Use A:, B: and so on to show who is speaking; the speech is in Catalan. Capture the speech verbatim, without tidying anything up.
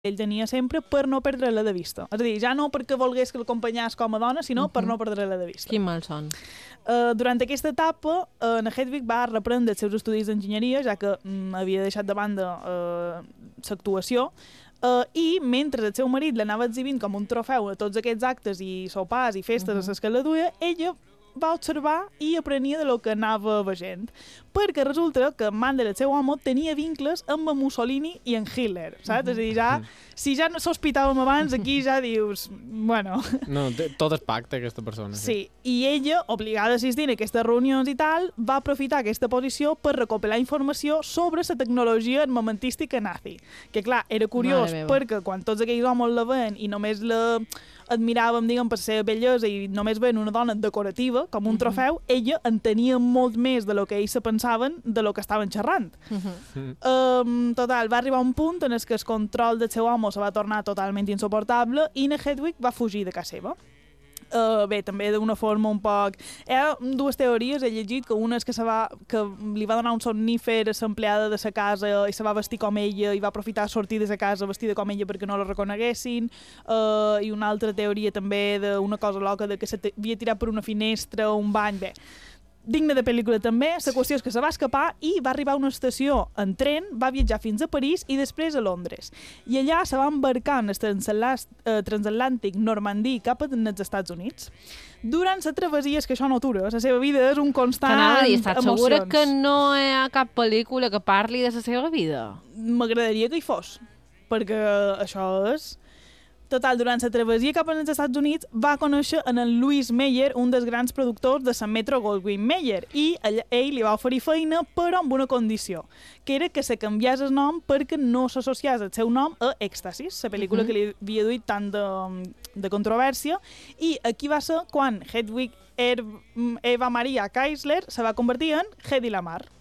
A: ell tenia sempre per no perdre-la de vista. És a dir, ja no perquè volgués que l'acompanyés com a dona, sinó uh-huh. per no perdre-la de vista.
B: Quin mal son.
A: Uh, durant aquesta etapa, uh, en Hedwig va reprendre els seus estudis d'enginyeria, ja que um, havia deixat de banda uh, l'actuació, uh, i mentre el seu marit l'anava exhibint com un trofeu a tots aquests actes i sopars i festes uh-huh. a les que la duia, ella va observar i aprenia de lo que anava veient. Perquè resulta que Mandel, el seu home, tenia vincles amb en Mussolini i en Hitler, saps? Mm-hmm. És a dir, ja, si ja no sospitàvem abans, aquí ja dius, bueno...
C: No, tot es pacta, aquesta persona.
A: Sí, sí. I ella, obligada a assistir a aquestes reunions i tal, va aprofitar aquesta posició per recopilar informació sobre la tecnologia armamentística nazi. Que, clar, era curiós, perquè quan tots aquells homes la veien i només la admiràvem, diguem, per la seva bellesa i només veien una dona decorativa, com un trofeu, uh-huh. ella en tenia molt més de lo que ells se pensaven de lo que estaven xerrant. Uh-huh. Um, total, va arribar un punt en el que el control del seu home se va tornar totalment insuportable i na Hedwig va fugir de casa seva. Uh, bé, també d'una forma un poc... Hi ha dues teories, he llegit, que una és que, se va, que li va donar un somnífer a l'empleada de la casa i se va vestir com ella i va aprofitar de sortir de la casa vestida com ella perquè no la reconeguessin, uh, i una altra teoria també d'una cosa loca de que s'havia tirat per una finestra o un bany, bé. Digne de pel·lícula també, la qüestió és que se va escapar i va arribar a una estació en tren, va viatjar fins a París i després a Londres. I allà se va embarcar en el transatlàntic Normandí cap als Estats Units. Durant la travessia, és que això no atura, la seva vida és un constant
B: emocions. Dir, estàs
A: emocions.
B: segura que no hi ha cap pel·lícula que parli de la seva vida?
A: M'agradaria que hi fos, perquè això és... Total, durant la travessia cap als Estats Units va conèixer en el Louis Mayer, un dels grans productors de la Metro-Goldwyn-Mayer, i ell, ell li va oferir feina, però amb una condició, que era que se canviés el nom perquè no s'associés el seu nom a Èxtasis, la pel·lícula uh-huh. que li havia duit tant de, de controvèrsia, i aquí va ser quan Hedwig Eva Maria Keisler se va convertir en Hedy Lamarr.